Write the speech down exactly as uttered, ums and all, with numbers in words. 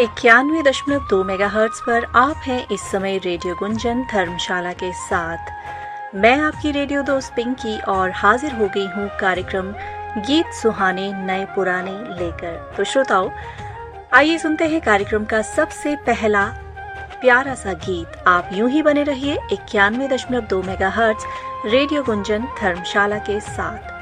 इक्यानवे दशमलव दो मेगा हर्ट्ज पर आप हैं इस समय रेडियो गुंजन धर्मशाला के साथ। मैं आपकी रेडियो दोस्त पिंकी और हाजिर हो गई हूँ कार्यक्रम गीत सुहाने नए पुराने लेकर। तो श्रोताओं, आइए सुनते हैं कार्यक्रम का सबसे पहला प्यारा सा गीत। आप यूं ही बने रहिए इक्यानवे दशमलव दो मेगा हर्ट्ज रेडियो गुंजन धर्मशाला के साथ।